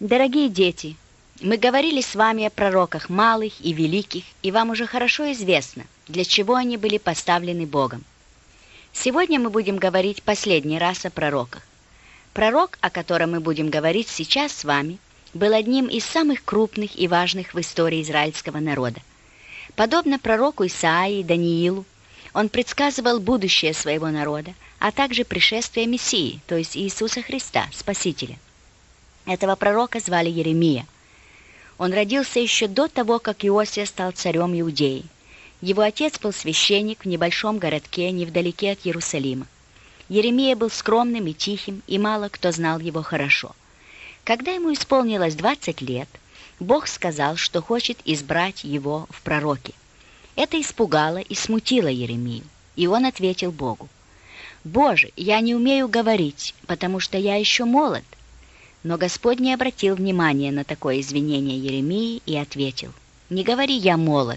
Дорогие дети, мы говорили с вами о пророках малых и великих, и вам уже хорошо известно, для чего они были поставлены Богом. Сегодня мы будем говорить последний раз о пророках. Пророк, о котором мы будем говорить сейчас с вами, был одним из самых крупных и важных в истории израильского народа. Подобно пророку Исаии и Даниилу, он предсказывал будущее своего народа, а также пришествие Мессии, то есть Иисуса Христа, Спасителя. Этого пророка звали Иеремия. Он родился еще до того, как Иосия стал царем Иудеи. Его отец был священник в небольшом городке невдалеке от Иерусалима. Иеремия был скромным и тихим, и мало кто знал его хорошо. Когда ему исполнилось 20 лет, Бог сказал, что хочет избрать его в пророки. Это испугало и смутило Иеремию, и он ответил Богу: «Боже, я не умею говорить, потому что я еще молод». Но Господь не обратил внимания на такое извинение Иеремии и ответил: «Не говори «я молод».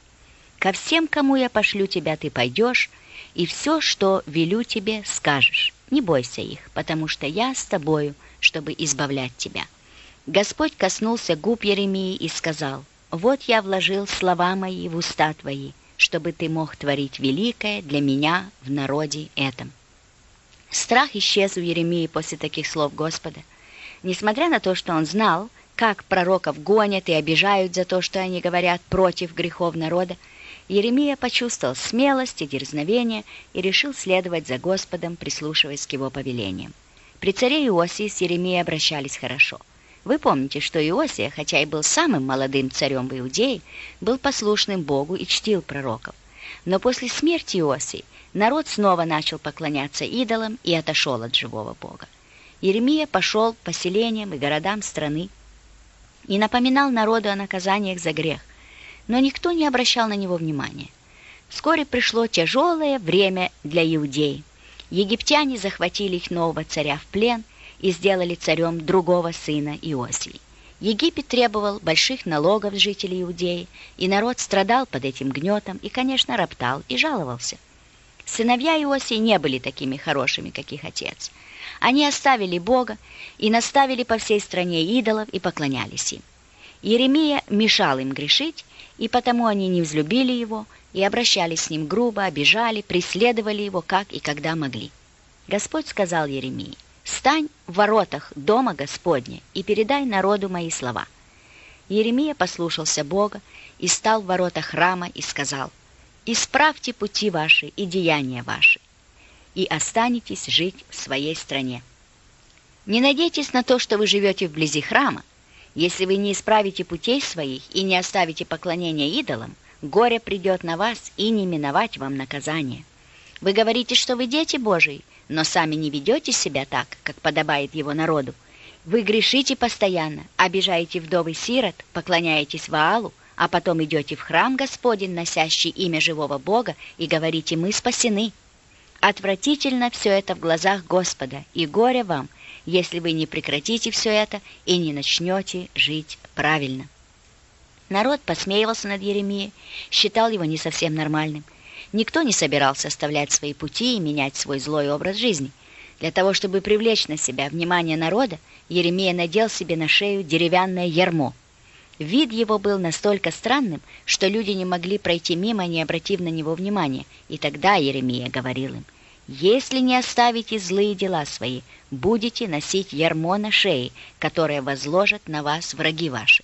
Ко всем, кому я пошлю тебя, ты пойдешь, и все, что велю тебе, скажешь. Не бойся их, потому что я с тобою, чтобы избавлять тебя». Господь коснулся губ Иеремии и сказал: «Вот я вложил слова мои в уста твои, чтобы ты мог творить великое для меня в народе этом». Страх исчез у Иеремии после таких слов Господа. Несмотря на то, что он знал, как пророков гонят и обижают за то, что они говорят против грехов народа, Иеремия почувствовал смелость и дерзновение и решил следовать за Господом, прислушиваясь к его повелениям. При царе Иосии с Иеремией обращались хорошо. Вы помните, что Иосия, хотя и был самым молодым царем в Иудее, был послушным Богу и чтил пророков. Но после смерти Иосии народ снова начал поклоняться идолам и отошел от живого Бога. Иеремия пошел по селениям и городам страны и напоминал народу о наказаниях за грех, но никто не обращал на него внимания. Вскоре пришло тяжелое время для Иудеи. Египтяне захватили их нового царя в плен и сделали царем другого сына Иосии. Египет требовал больших налогов с жителей Иудеи, и народ страдал под этим гнетом и, конечно, роптал и жаловался. Сыновья Иосии не были такими хорошими, как их отец. Они оставили Бога и наставили по всей стране идолов и поклонялись им. Иеремия мешал им грешить, и потому они не взлюбили его и обращались с ним грубо, обижали, преследовали его, как и когда могли. Господь сказал Иеремии: «Стань в воротах дома Господня и передай народу мои слова». Иеремия послушался Бога и стал в воротах храма и сказал: «Исправьте пути ваши и деяния ваши, и останетесь жить в своей стране. Не надейтесь на то, что вы живете вблизи храма. Если вы не исправите путей своих и не оставите поклонения идолам, горе придет на вас, и не миновать вам наказание. Вы говорите, что вы дети Божии, но сами не ведете себя так, как подобает его народу. Вы грешите постоянно, обижаете вдов и сирот, поклоняетесь Ваалу, а потом идете в храм Господень, носящий имя живого Бога, и говорите: мы спасены. Отвратительно все это в глазах Господа, и горе вам, если вы не прекратите все это и не начнете жить правильно». Народ посмеивался над Иеремией, считал его не совсем нормальным. Никто не собирался оставлять свои пути и менять свой злой образ жизни. Для того, чтобы привлечь на себя внимание народа, Иеремия надел себе на шею деревянное ярмо. Вид его был настолько странным, что люди не могли пройти мимо, не обратив на него внимания. И тогда Иеремия говорил им: «Если не оставите злые дела свои, будете носить ярмо на шее, которое возложат на вас враги ваши».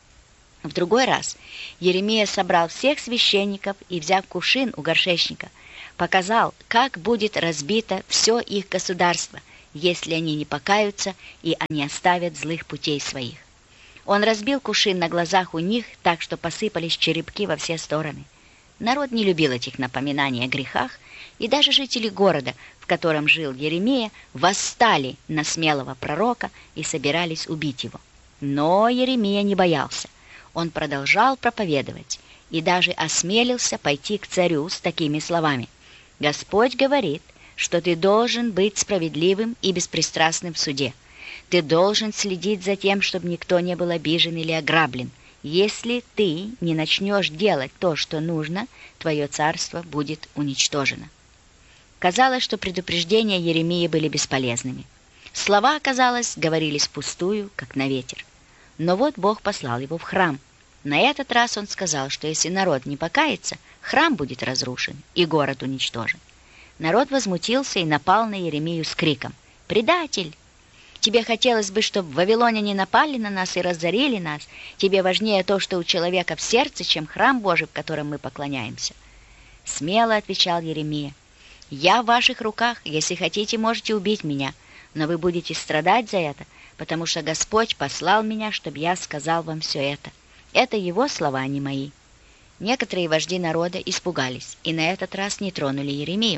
В другой раз Иеремия собрал всех священников и, взяв кувшин у горшечника, показал, как будет разбито все их государство, если они не покаются и не оставят злых путей своих. Он разбил кувшин на глазах у них, так что посыпались черепки во все стороны. Народ не любил этих напоминаний о грехах, и даже жители города, в котором жил Иеремия, восстали на смелого пророка и собирались убить его. Но Иеремия не боялся. Он продолжал проповедовать и даже осмелился пойти к царю с такими словами: «Господь говорит, что ты должен быть справедливым и беспристрастным в суде. Ты должен следить за тем, чтобы никто не был обижен или ограблен. Если ты не начнешь делать то, что нужно, твое царство будет уничтожено». Казалось, что предупреждения Иеремии были бесполезными. Слова, оказалось, говорились впустую, как на ветер. Но вот Бог послал его в храм. На этот раз он сказал, что если народ не покается, храм будет разрушен и город уничтожен. Народ возмутился и напал на Иеремию с криком: «Предатель! Тебе хотелось бы, чтобы вавилоняне напали на нас и разорили нас? Тебе важнее то, что у человека в сердце, чем храм Божий, в котором мы поклоняемся». Смело отвечал Иеремия: «Я в ваших руках, если хотите, можете убить меня, но вы будете страдать за это, потому что Господь послал меня, чтобы я сказал вам все это». Это его слова, а не мои. Некоторые вожди народа испугались и на этот раз не тронули Иеремию.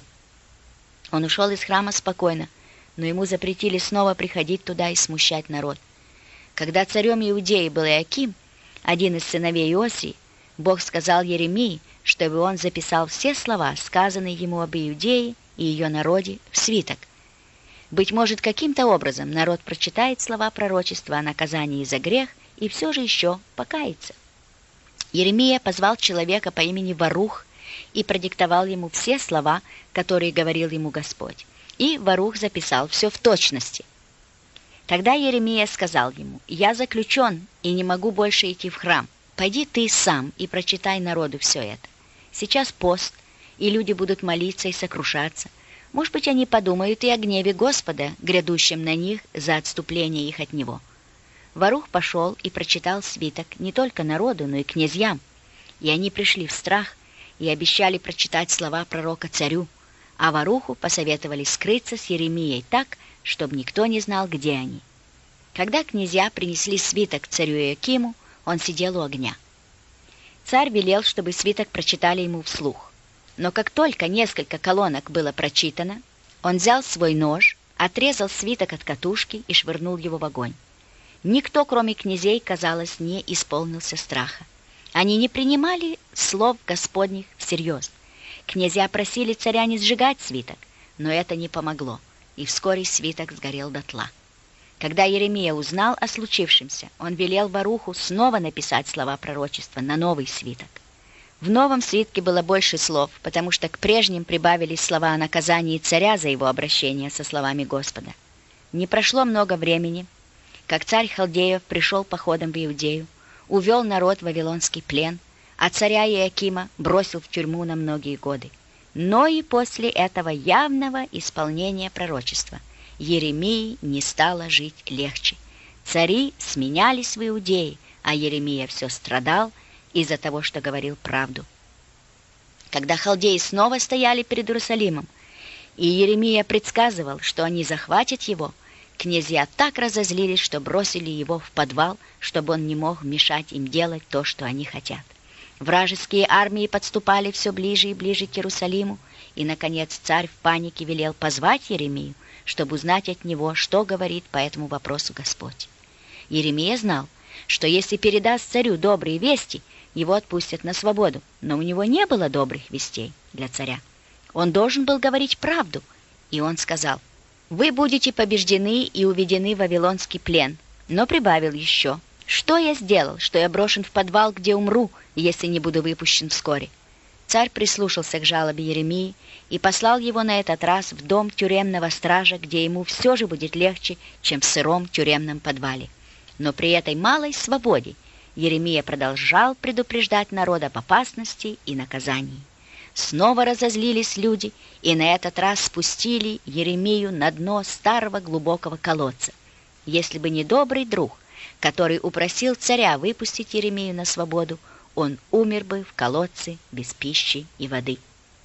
Он ушел из храма спокойно, но ему запретили снова приходить туда и смущать народ. Когда царем Иудеи был Иоаким, один из сыновей Иосии, Бог сказал Иеремии, чтобы он записал все слова, сказанные ему об Иудее и ее народе, в свиток. Быть может, каким-то образом народ прочитает слова пророчества о наказании за грех и все же еще покается. Иеремия позвал человека по имени Варух и продиктовал ему все слова, которые говорил ему Господь. И Варух записал все в точности. Тогда Иеремия сказал ему: «Я заключен и не могу больше идти в храм. Пойди ты сам и прочитай народу все это. Сейчас пост, и люди будут молиться и сокрушаться. Может быть, они подумают и о гневе Господа, грядущем на них за отступление их от Него». Варух пошел и прочитал свиток не только народу, но и князьям. И они пришли в страх и обещали прочитать слова пророка царю, а Варуху посоветовали скрыться с Иеремией так, чтобы никто не знал, где они. Когда князья принесли свиток царю Иоакиму, он сидел у огня. Царь велел, чтобы свиток прочитали ему вслух. Но как только несколько колонок было прочитано, он взял свой нож, отрезал свиток от катушки и швырнул его в огонь. Никто, кроме князей, казалось, не исполнился страха. Они не принимали слов Господних всерьез. Князья просили царя не сжигать свиток, но это не помогло, и вскоре свиток сгорел дотла. Когда Иеремия узнал о случившемся, он велел Варуху снова написать слова пророчества на новый свиток. В новом свитке было больше слов, потому что к прежним прибавились слова о наказании царя за его обращение со словами Господа. Не прошло много времени, как царь Халдеев пришел походом в Иудею, увел народ в вавилонский плен, а царя Иоакима бросил в тюрьму на многие годы. Но и после этого явного исполнения пророчества Иеремии не стало жить легче. Цари сменялись в Иудее, а Иеремия все страдал из-за того, что говорил правду. Когда халдеи снова стояли перед Иерусалимом, и Иеремия предсказывал, что они захватят его, князья так разозлились, что бросили его в подвал, чтобы он не мог мешать им делать то, что они хотят. Вражеские армии подступали все ближе и ближе к Иерусалиму, и, наконец, царь в панике велел позвать Иеремию, чтобы узнать от него, что говорит по этому вопросу Господь. Иеремия знал, что если передаст царю добрые вести, его отпустят на свободу, но у него не было добрых вестей для царя. Он должен был говорить правду, и он сказал: «Вы будете побеждены и уведены в вавилонский плен», но прибавил еще: «Что я сделал, что я брошен в подвал, где умру, если не буду выпущен вскоре?» Царь прислушался к жалобе Иеремии и послал его на этот раз в дом тюремного стража, где ему все же будет легче, чем в сыром тюремном подвале. Но при этой малой свободе Иеремия продолжал предупреждать народ об опасности и наказании. Снова разозлились люди, и на этот раз спустили Иеремию на дно старого глубокого колодца. Если бы не добрый друг, который упросил царя выпустить Иеремию на свободу, он умер бы в колодце без пищи и воды.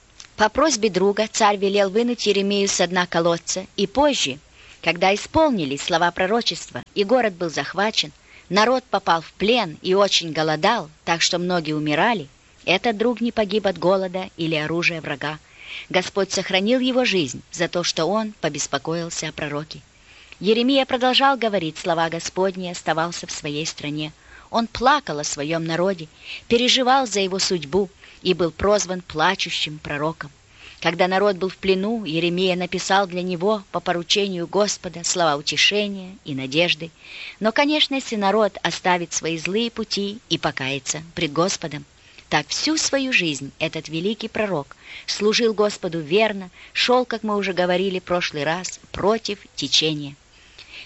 По просьбе друга царь велел вынуть Иеремию со дна колодца, и позже, когда исполнились слова пророчества, и город был захвачен, народ попал в плен и очень голодал, так что многие умирали, этот друг не погиб от голода или оружия врага. Господь сохранил его жизнь за то, что он побеспокоился о пророке. Иеремия продолжал говорить слова Господни и оставался в своей стране. Он плакал о своем народе, переживал за его судьбу и был прозван плачущим пророком. Когда народ был в плену, Иеремия написал для него по поручению Господа слова утешения и надежды. Но, конечно, если народ оставит свои злые пути и покается пред Господом, так всю свою жизнь этот великий пророк служил Господу верно, шел, как мы уже говорили в прошлый раз, против течения.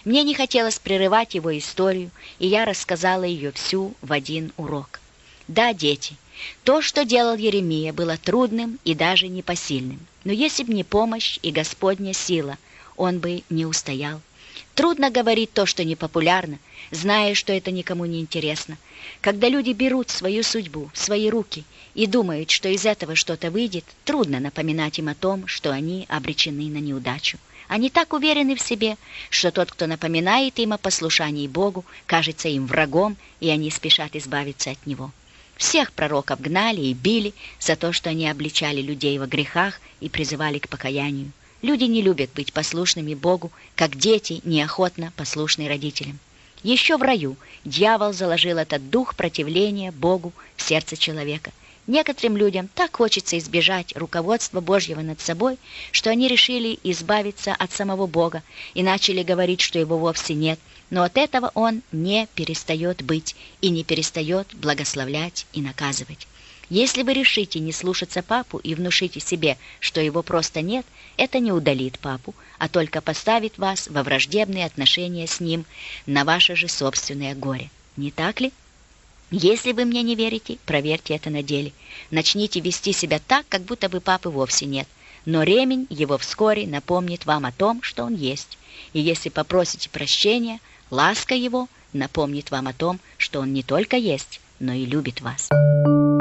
Мне не хотелось прерывать его историю, и я рассказала ее всю в один урок. Да, дети, то, что делал Еремия, было трудным и даже непосильным. Но если бы не помощь и Господня сила, он бы не устоял. Трудно говорить то, что непопулярно, зная, что это никому не интересно. Когда люди берут свою судьбу в свои руки и думают, что из этого что-то выйдет, трудно напоминать им о том, что они обречены на неудачу. Они так уверены в себе, что тот, кто напоминает им о послушании Богу, кажется им врагом, и они спешат избавиться от него. Всех пророков гнали и били за то, что они обличали людей во грехах и призывали к покаянию. Люди не любят быть послушными Богу, как дети неохотно послушны родителям. Еще в раю дьявол заложил этот дух противления Богу в сердце человека. Некоторым людям так хочется избежать руководства Божьего над собой, что они решили избавиться от самого Бога и начали говорить, что его вовсе нет, но от этого он не перестает быть и не перестает благословлять и наказывать. Если вы решите не слушаться папу и внушите себе, что его просто нет, это не удалит папу, а только поставит вас во враждебные отношения с ним на ваше же собственное горе. Не так ли? Если вы мне не верите, проверьте это на деле. Начните вести себя так, как будто бы папы вовсе нет. Но ремень его вскоре напомнит вам о том, что он есть. И если попросите прощения, ласка его напомнит вам о том, что он не только есть, но и любит вас.